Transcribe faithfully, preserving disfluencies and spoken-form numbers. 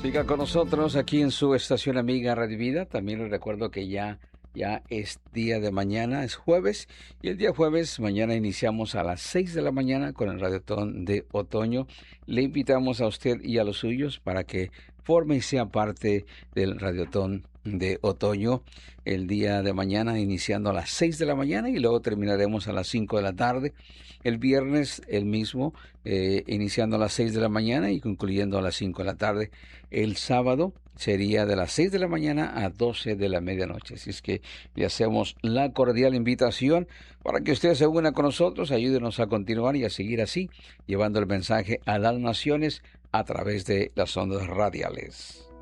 Siga con nosotros aquí en su estación amiga Radio Vida. También les recuerdo que ya, ya es día de mañana, es jueves, y el día jueves, mañana iniciamos a las seis de la mañana con el Radiotón de Otoño. Le invitamos a usted y a los suyos para que forme y sea parte del Radiotón de Otoño el día de mañana, iniciando a las seis de la mañana y luego terminaremos a las cinco de la tarde. El viernes el mismo, eh, iniciando a las seis de la mañana y concluyendo a las cinco de la tarde. El sábado sería de las seis de la mañana a doce de la medianoche. Así es que le hacemos la cordial invitación para que usted se una con nosotros, ayúdenos a continuar y a seguir así, llevando el mensaje a las naciones a través de las ondas radiales.